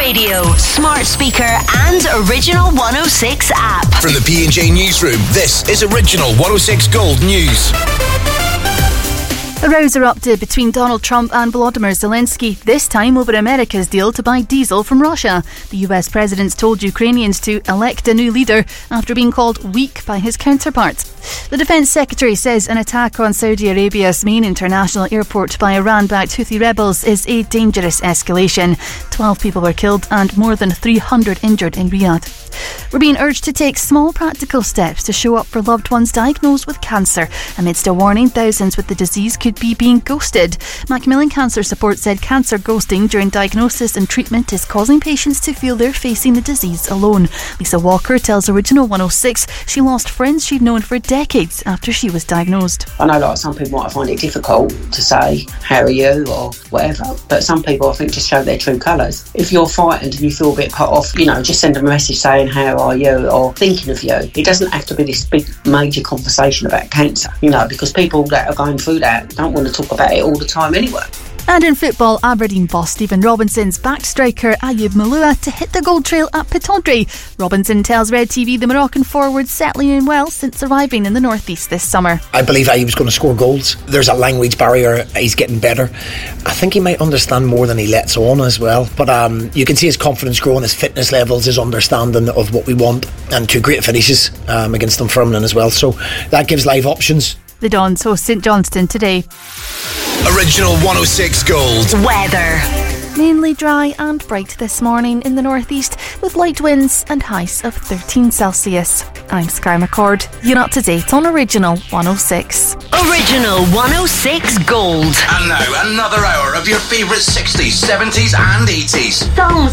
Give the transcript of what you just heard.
radio, smart speaker and Original 106 app. From the P&J Newsroom, this is Original 106 Gold News. A rows erupted between Donald Trump and Volodymyr Zelensky, this time over America's deal to buy diesel from Russia. The US president's told Ukrainians to elect a new leader after being called weak by his counterpart. The Defence Secretary says an attack on Saudi Arabia's main international airport by Iran-backed Houthi rebels is a dangerous escalation. 12 people were killed and more than 300 injured in Riyadh. We're being urged to take small practical steps to show up for loved ones diagnosed with cancer. Amidst a warning, thousands with the disease could be being ghosted. Macmillan Cancer Support said cancer ghosting during diagnosis and treatment is causing patients to feel they're facing the disease alone. Lisa Walker tells Original 106 she lost friends she'd known for decades after she was diagnosed. I know like some people might find it difficult to say, how are you, or whatever, but some people I think just show their true colours. If you're frightened and you feel a bit put off, just send them a message saying how are you or thinking of you. It doesn't have to be this big major conversation about cancer, because people that are going through that don't want to talk about it all the time anyway. And in football, Aberdeen boss Stephen Robinson's backed striker Ayoub Malua to hit the gold trail at Pittodrie. Robinson tells Red TV the Moroccan forward settling in well since arriving in the northeast this summer. I believe Ayoub's going to score goals. There's a language barrier. He's getting better. I think he might understand more than he lets on as well. But you can see his confidence growing, his fitness levels, his understanding of what we want, and 2 great finishes against Dunfermline as well. So that gives live options. The Dons host St Johnstone today. Original 106 Gold. Weather. Mainly dry and bright this morning in the northeast with light winds and highs of 13 Celsius. I'm Sky McCord. You're up to date on Original 106. Original 106 Gold. And now another hour of your favourite 60s, 70s and 80s. Songs